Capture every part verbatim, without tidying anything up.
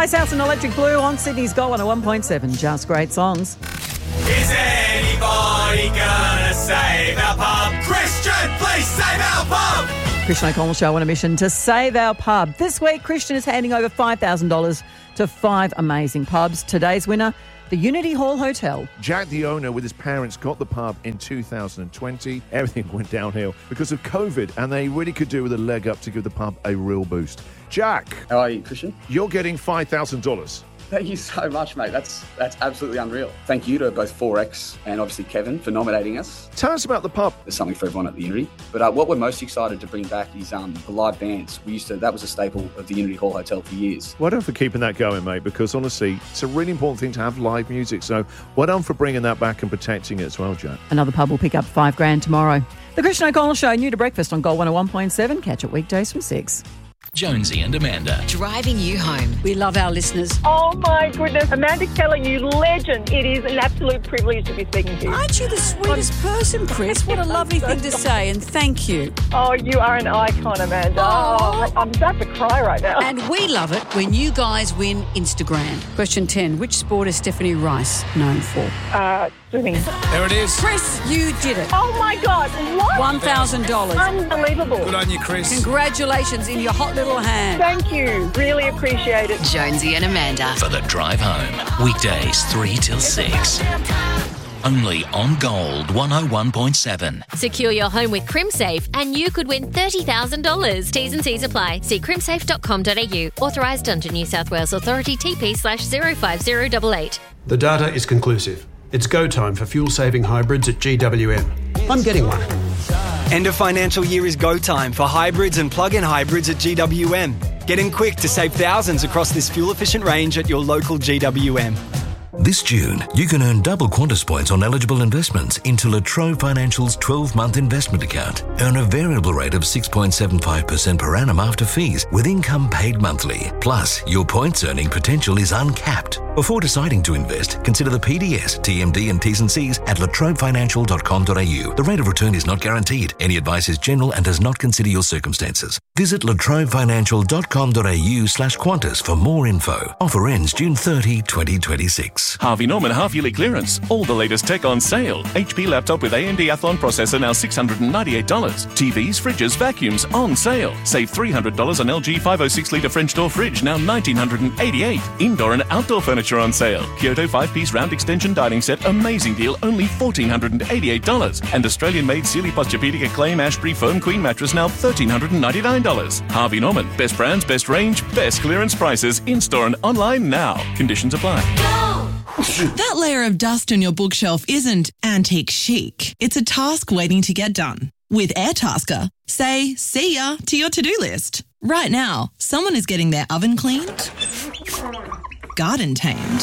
Icehouse and Electric Blue on Sydney's Gold one oh one point seven. Just great songs. Is anybody gonna save our pub? Christian, please save our pub! Christian O'Connell Show on a mission to save our pub. This week, Christian is handing over five thousand dollars to five amazing pubs. Today's winner, the Unity Hall Hotel. Jack, the owner, with his parents, got the pub in two thousand twenty. Everything went downhill because of COVID, and they really could do with a leg up to give the pub a real boost. Jack. How are you, Christian? You're getting five thousand dollars. Thank you so much, mate. That's that's absolutely unreal. Thank you to both four X and obviously Kevin for nominating us. Tell us about the pub. There's something for everyone at the Unity. But uh, what we're most excited to bring back is um, the live bands. We used to that was a staple of the Unity Hall Hotel for years. Well done for keeping that going, mate, because honestly, it's a really important thing to have live music. So well done for bringing that back and protecting it as well, Jack. Another pub will pick up five grand tomorrow. The Christian O'Connell Show, new to breakfast on Gold one oh one point seven. Catch it weekdays from six. Jonesy and Amanda. Driving you home. We love our listeners. Oh my goodness. Amanda Keller, you legend. It is an absolute privilege to be speaking to you. Aren't you the sweetest person, Chris? What a lovely thing to say, and thank you. Oh, you are an icon, Amanda. Oh, I'm about to cry right now. And we love it when you guys win Instagram. Question ten. Which sport is Stephanie Rice known for? Uh, swimming. There it is. Chris, you did it. Oh my God. What? one thousand dollars. Unbelievable. Good on you, Chris. Congratulations in your hot little hand. Thank you. Really appreciate it. Jonesy and Amanda. For the drive home. Weekdays three till six. Only on Gold one oh one point seven. Secure your home with CrimSafe and you could win thirty thousand dollars. T's and C's apply. See crimsafe dot com dot a u. Authorised under New South Wales Authority T P slash zero five zero eight eight. The data is conclusive. It's go time for fuel-saving hybrids at G W M. I'm getting one. End of financial year is go time for hybrids and plug-in hybrids at G W M. Get in quick to save thousands across this fuel-efficient range at your local G W M. This June, you can earn double Qantas points on eligible investments into La Trobe Financial's twelve-month investment account. Earn a variable rate of six point seven five percent per annum after fees, with income paid monthly. Plus, your points earning potential is uncapped. Before deciding to invest, consider the P D S, T M D and T's and C's at la trobe financial dot com dot a u. The rate of return is not guaranteed. Any advice is general and does not consider your circumstances. Visit la trobe financial dot com dot a u slash Qantas for more info. Offer ends June thirtieth, twenty twenty-six. Harvey Norman half-yearly clearance. All the latest tech on sale. H P laptop with A M D Athlon processor now six hundred ninety-eight dollars. T Vs, fridges, vacuums on sale. Save three hundred dollars on L G five oh six litre French door fridge, now one thousand nine hundred eighty-eight dollars. Indoor and outdoor furniture on sale. Kyoto five-piece round extension dining set, amazing deal, only one thousand four hundred eighty-eight dollars. And Australian-made Sealy Posturepedic Acclaim Ashbury Foam Queen mattress, now one thousand three hundred ninety-nine dollars. Harvey Norman. Best brands, best range, best clearance prices. In-store and online now. Conditions apply. That layer of dust on your bookshelf isn't antique chic. It's a task waiting to get done. With Airtasker, say see ya to your to-do list. Right now, someone is getting their oven cleaned, garden tamed,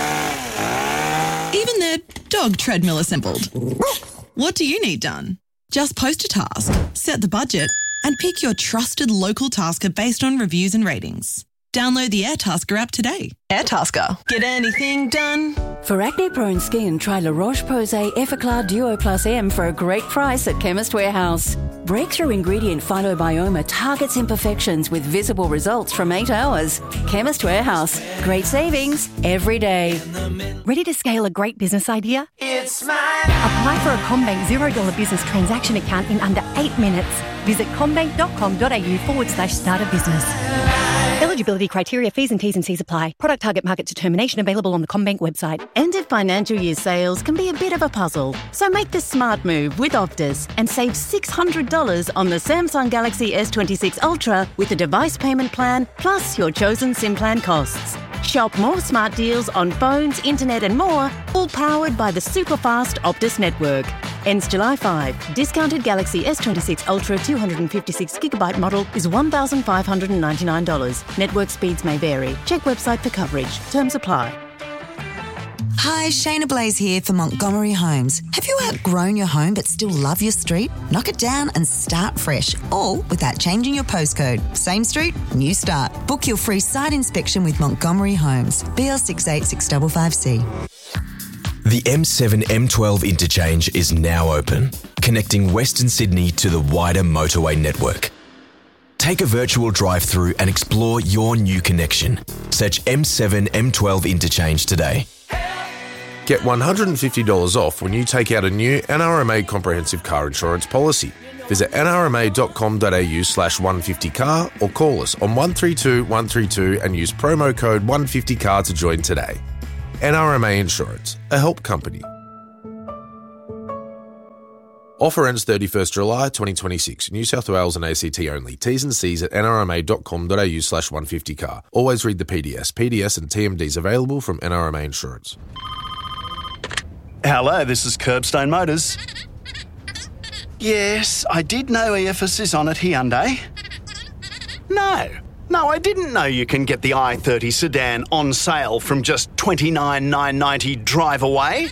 even their dog treadmill assembled. What do you need done? Just post a task, set the budget, and pick your trusted local tasker based on reviews and ratings. Download the Airtasker app today. Airtasker. Get anything done. For acne-prone skin, try La Roche-Posay Effaclar Duo Plus M for a great price at Chemist Warehouse. Breakthrough ingredient Phytobioma targets imperfections with visible results from eight hours. Chemist Warehouse. Great savings every day. Ready to scale a great business idea? It's mine. Apply for a CommBank zero dollar business transaction account in under eight minutes. Visit commbank dot com dot a u forward slash start a business. Eligibility criteria, fees and T's and C's apply. Product target market determination available on the CommBank website. End of financial year sales can be a bit of a puzzle. So make the smart move with Optus and save six hundred dollars on the Samsung Galaxy S twenty-six Ultra with a device payment plan plus your chosen SIM plan costs. Shop more smart deals on phones, internet and more, all powered by the super fast Optus network. Ends July fifth. Discounted Galaxy S twenty-six Ultra two hundred fifty-six gigabyte model is one thousand five hundred ninety-nine dollars. Network speeds may vary. Check website for coverage. Terms apply. Hi, Shayna Blaze here for Montgomery Homes. Have you outgrown your home but still love your street? Knock it down and start fresh, all without changing your postcode. Same street, new start. Book your free site inspection with Montgomery Homes. B L six eight six five five C. The M seven M twelve interchange is now open, connecting Western Sydney to the wider motorway network. Take a virtual drive-through and explore your new connection. Search M seven M twelve Interchange today. Get one hundred fifty dollars off when you take out a new N R M A comprehensive car insurance policy. Visit nrma.com.au slash 150car or call us on one three two one three two and use promo code one fifty car to join today. N R M A Insurance, a help company. Offer ends thirty-first July twenty twenty-six. New South Wales and A C T only. T's and C's at nrma.com.au slash 150car. Always read the P D S. P D S and T M Ds available from N R M A Insurance. Hello, this is Curbstone Motors. Yes, I did know E F S is on at Hyundai. No, no, I didn't know you can get the i thirty sedan on sale from just twenty-nine thousand nine hundred ninety dollars drive away.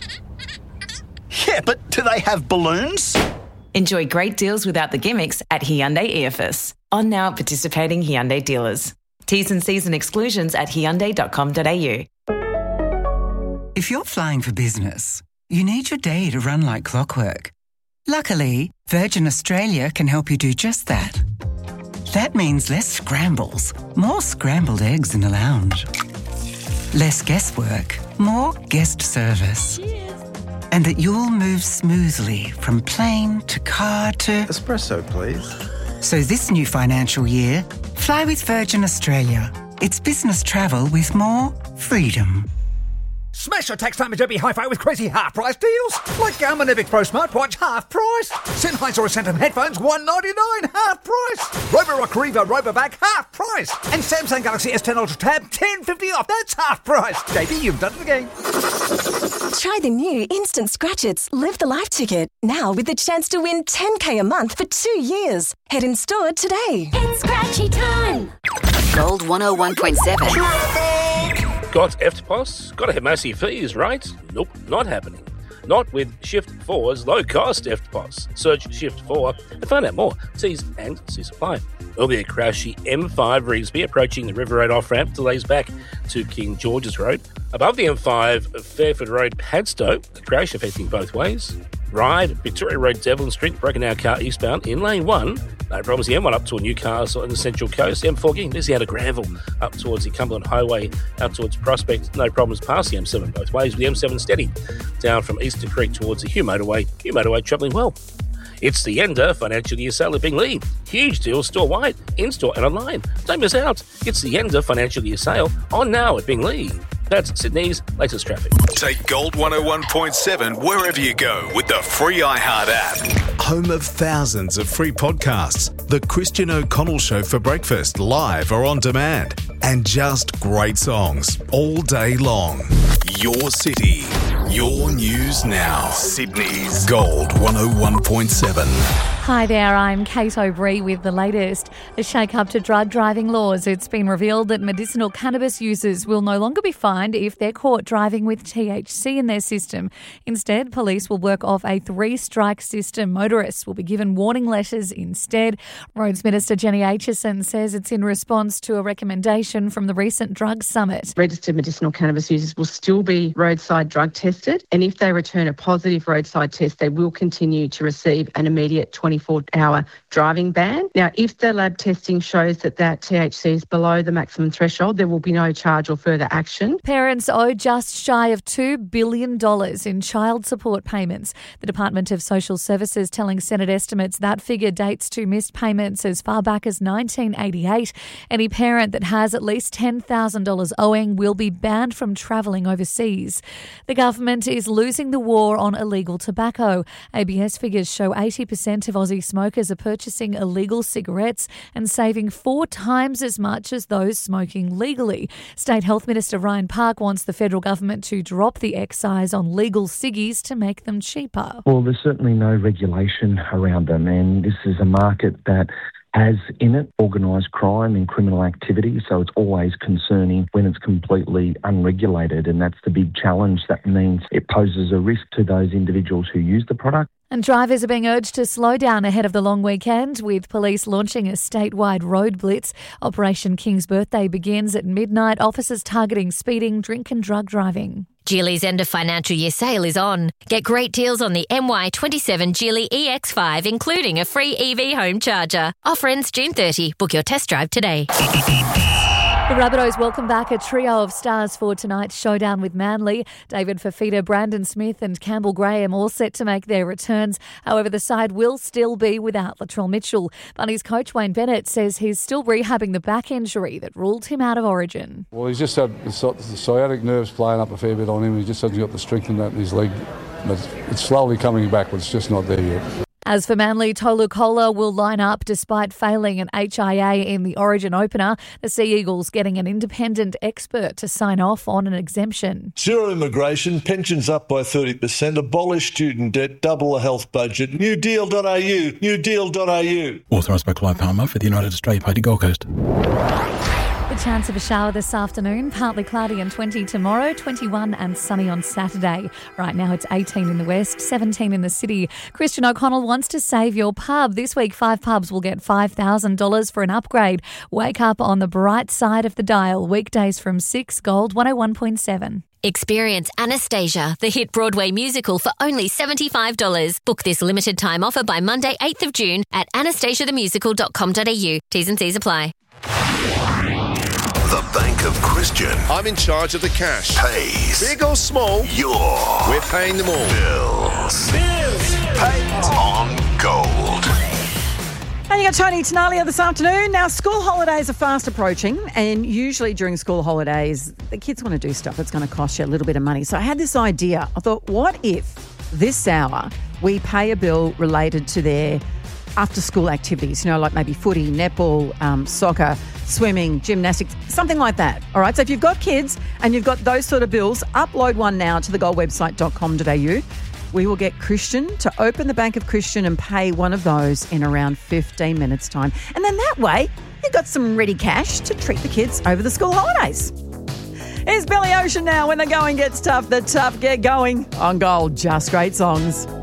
Yeah, but do they have balloons? Enjoy great deals without the gimmicks at Hyundai E F S. On now participating Hyundai dealers. T's and C's and exclusions at hyundai dot com dot a u. If you're flying for business, you need your day to run like clockwork. Luckily, Virgin Australia can help you do just that. That means less scrambles, more scrambled eggs in the lounge. Less guesswork, more guest service. And that you'll move smoothly from plane to car to... Espresso, please. So this new financial year, fly with Virgin Australia. It's business travel with more freedom. Smash your tax time at Derby Hi-Fi with crazy half-price deals. Like Garmin Epic Pro Smartwatch, half price. Sennheiser or Centum headphones, one ninety-nine, half price. Roborock Revo Roboback, half price. And Samsung Galaxy S ten Ultra Tab, ten fifty off. That's half price. J B, you've done it again. Try the new Instant Scratch Its Live the Life ticket. Now with the chance to win ten K a month for two years. Head in store today. It's scratchy time. Gold one oh one point seven. Got E F T P O S? Got to have mercy fees, right? Nope, not happening. Not with Shift four's low-cost E F T P O S. Search Shift four and find out more. T's and C's apply. Earlier, crashy M five Reevesby approaching the River Road off-ramp, delays back to King George's Road. Above the M five, Fairford Road, Padstow, a crash affecting both ways. Ride, Victoria Road, Devlin Street, broken hour car eastbound in lane one. No problems. The M one up toward Newcastle and the Central Coast. M four getting busy out of Granville up towards the Cumberland Highway, out towards Prospect. No problems past the M seven both ways. With the M seven steady down from Easter Creek towards the Hugh Motorway. Hugh Motorway travelling well. It's the Ender Financial Year Sale at Binglee. Huge deals store-wide, in-store and online. Don't miss out. It's the Ender Financial Year Sale on now at Binglee. That's Sydney's latest traffic. Take Gold one oh one point seven wherever you go with the free iHeart app. Home of thousands of free podcasts. The Christian O'Connell Show for breakfast, live or on demand. And just great songs all day long. Your city, your news now. Sydney's Gold one oh one point seven. Hi there, I'm Kate O'Brien with the latest. A shake-up to drug driving laws. It's been revealed that medicinal cannabis users will no longer be fined if they're caught driving with T H C in their system. Instead, police will work off a three-strike system. Motorists will be given warning letters instead. Roads Minister Jenny Aitchison says it's in response to a recommendation from the recent drug summit. Registered medicinal cannabis users will still be roadside drug tested, and if they return a positive roadside test, they will continue to receive an immediate twenty-four hour driving ban. Now, if the lab testing shows that that T H C is below the maximum threshold, there will be no charge or further action. Parents owe just shy of two billion dollars in child support payments. The Department of Social Services telling Senate estimates that figure dates to missed payments as far back as nineteen eighty-eight. Any parent that has at least ten thousand dollars owing will be banned from travelling overseas. The government is losing the war on illegal tobacco. A B S figures show eighty percent of Aussie smokers are purchasing illegal cigarettes and saving four times as much as those smoking legally. State Health Minister Ryan Park wants the federal government to drop the excise on legal ciggies to make them cheaper. Well, there's certainly no regulation around them, and this is a market that has in it organised crime and criminal activity, so it's always concerning when it's completely unregulated, and that's the big challenge. That means it poses a risk to those individuals who use the product. And drivers are being urged to slow down ahead of the long weekend, with police launching a statewide road blitz. Operation King's Birthday begins at midnight, officers targeting speeding, drink and drug driving. Geely's end of financial year sale is on. Get great deals on the M Y twenty-seven Geely E X five, including a free E V home charger. Offer ends June thirtieth. Book your test drive today. The Rabbitohs welcome back a trio of stars for tonight's showdown with Manly. David Fafita, Brandon Smith and Campbell Graham all set to make their returns. However, the side will still be without Latrell Mitchell. Bunnies coach Wayne Bennett says he's still rehabbing the back injury that ruled him out of Origin. Well, he's just had the sciatic nerves playing up a fair bit on him. He just hasn't got the strength in that in his leg. But it's slowly coming back, but it's just not there yet. As for Manly, Tolu Kola will line up despite failing an H I A in the Origin opener. The Sea Eagles getting an independent expert to sign off on an exemption. Zero immigration, pensions up by thirty percent, abolish student debt, double the health budget. new deal dot a u, new deal dot a u. Authorised by Clive Palmer for the United Australia Party Gold Coast. The chance of a shower this afternoon, partly cloudy and twenty tomorrow, twenty-one and sunny on Saturday. Right now it's eighteen in the west, seventeen in the city. Christian O'Connell wants to save your pub. This week, five pubs will get five thousand dollars for an upgrade. Wake up on the bright side of the dial. Weekdays from six, Gold one oh one point seven. Experience Anastasia, the hit Broadway musical, for only seventy-five dollars. Book this limited time offer by Monday, eighth of June at anastasia the musical dot com dot a u. T's and C's apply. The Bank of Christian. I'm in charge of the cash. Pays. Big or small, Your. we're paying them all. Bills. Bills. Paid. On gold. And you got Tony Tenalia this afternoon. Now, school holidays are fast approaching, and usually during school holidays, the kids want to do stuff that's going to cost you a little bit of money. So I had this idea. I thought, what if this hour we pay a bill related to their after-school activities, you know, like maybe footy, netball, um, soccer, swimming, gymnastics, something like that. All right, so if you've got kids and you've got those sort of bills, upload one now to the gold website dot com dot a u. We will get Christian to open the Bank of Christian and pay one of those in around fifteen minutes' time. And then that way, you've got some ready cash to treat the kids over the school holidays. Here's Billy Ocean now. When the going gets tough, the tough get going on Gold. Just great songs.